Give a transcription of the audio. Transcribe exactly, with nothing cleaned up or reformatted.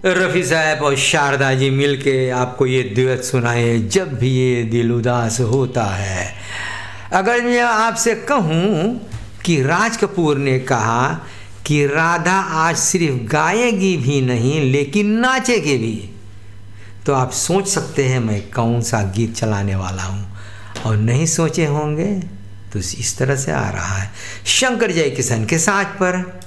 रफ़ी साहब और शारदा जी मिलके आपको ये दुएट सुनाए जब भी ये दिल उदास होता है। अगर मैं आपसे कहूँ कि राज कपूर ने कहा कि राधा आज सिर्फ गाएगी भी नहीं लेकिन नाचेगी भी, तो आप सोच सकते हैं मैं कौन सा गीत चलाने वाला हूँ। और नहीं सोचे होंगे तो इस तरह से आ रहा है शंकर जयकिशन के साथ पर।